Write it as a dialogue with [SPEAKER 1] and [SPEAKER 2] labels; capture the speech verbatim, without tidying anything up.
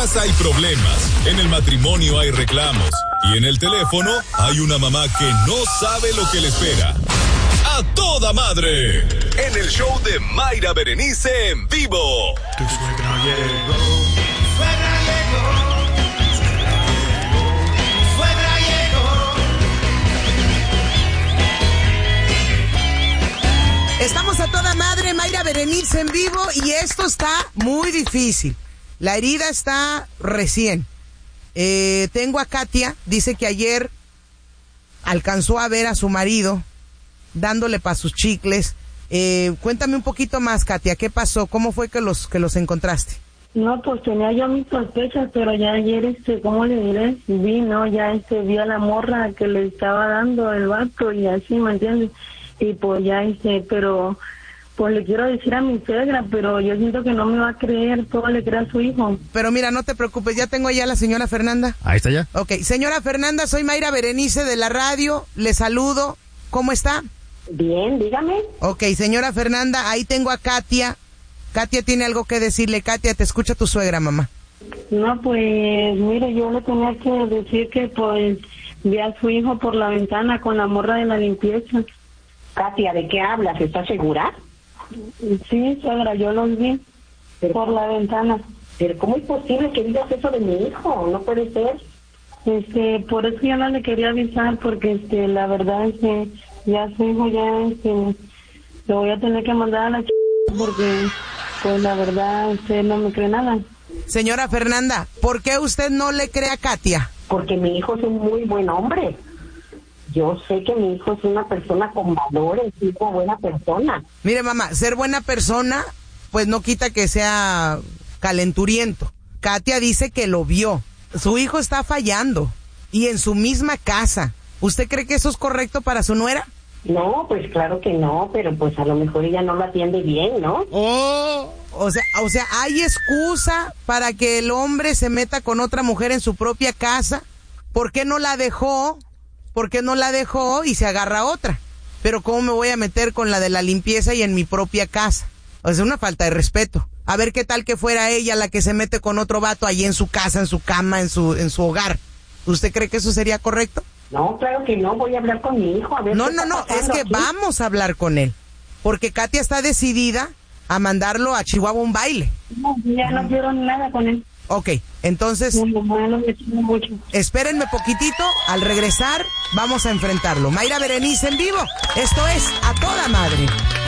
[SPEAKER 1] casa hay problemas, en el matrimonio hay reclamos y en el teléfono hay una mamá que no sabe lo que le espera. ¡A toda madre! En el show de Mayra Berenice en vivo.
[SPEAKER 2] Tu suegra llegó.
[SPEAKER 3] Suegra llegó. Suegra llegó.
[SPEAKER 4] Estamos a toda madre, Mayra Berenice en vivo, y esto está muy difícil. La herida está recién. Eh, tengo a Katia, dice que ayer alcanzó a ver a su marido dándole pa' sus chicles. Eh, cuéntame un poquito más, Katia, ¿qué pasó? ¿Cómo fue que los que los encontraste?
[SPEAKER 5] No, pues tenía yo mis sospechas, pero ya ayer, este, ¿cómo le diré? Vi, ¿no? Ya, este, vi a la morra que le estaba dando el vato y así, ¿me entiendes? Y pues ya, este, pero, pues le quiero decir a mi suegra, pero yo siento que no me va a creer, todo le cree a su hijo.
[SPEAKER 4] Pero mira, no te preocupes, ya tengo allá a la señora Fernanda.
[SPEAKER 6] Ahí está ya.
[SPEAKER 4] Ok, señora Fernanda, soy Mayra Berenice de la radio, le saludo, ¿cómo está?
[SPEAKER 5] Bien, dígame.
[SPEAKER 4] Ok, señora Fernanda, ahí tengo a Katia. Katia tiene algo que decirle. Katia, te escucha tu suegra, mamá.
[SPEAKER 5] No, pues, mire, yo le tenía que decir que, pues, vi a su hijo por la ventana con la morra de la limpieza.
[SPEAKER 7] Katia, ¿de qué hablas? ¿Estás segura?
[SPEAKER 5] Sí, suegra, yo los vi
[SPEAKER 7] pero,
[SPEAKER 5] por la ventana.
[SPEAKER 7] Pero ¿cómo es posible que digas eso de mi hijo? No puede ser.
[SPEAKER 5] Este, por eso yo no le quería avisar, porque, este, la verdad es que ya su hijo ya, este, lo voy a tener que mandar a la ch... porque, pues, la verdad, usted no me cree nada.
[SPEAKER 4] Señora Fernanda, ¿por qué usted no le cree a Katia?
[SPEAKER 7] Porque mi hijo es un muy buen hombre. Yo sé que mi hijo es una persona con valores, es una buena persona.
[SPEAKER 4] Mire, mamá, ser buena persona, pues no quita que sea calenturiento. Katia dice que lo vio. Su hijo está fallando y en su misma casa. ¿Usted cree que eso es correcto para su nuera?
[SPEAKER 7] No, pues claro que no, pero pues a lo mejor ella no lo atiende bien, ¿no?
[SPEAKER 4] Oh, o sea, o sea, ¿hay excusa para que el hombre se meta con otra mujer en su propia casa? ¿Por qué no la dejó? ¿Por qué no la dejó y se agarra a otra? Pero ¿cómo me voy a meter con la de la limpieza y en mi propia casa? O sea, es una falta de respeto. A ver qué tal que fuera ella la que se mete con otro vato allí en su casa, en su cama, en su en su hogar. ¿Usted cree que eso sería correcto?
[SPEAKER 7] No, claro que no, voy a hablar con mi hijo a ver.
[SPEAKER 4] No,
[SPEAKER 7] qué
[SPEAKER 4] no,
[SPEAKER 7] está
[SPEAKER 4] no, es
[SPEAKER 7] pasando
[SPEAKER 4] que
[SPEAKER 7] aquí.
[SPEAKER 4] vamos a hablar con él, porque Katia está decidida a mandarlo a Chihuahua a un baile.
[SPEAKER 5] No, ya no quiero nada con él.
[SPEAKER 4] Ok, entonces,
[SPEAKER 5] Mi mamá lo quiere mucho.
[SPEAKER 4] espérenme poquitito, al regresar vamos a enfrentarlo. Mayra Berenice en vivo, esto es A Toda Madre.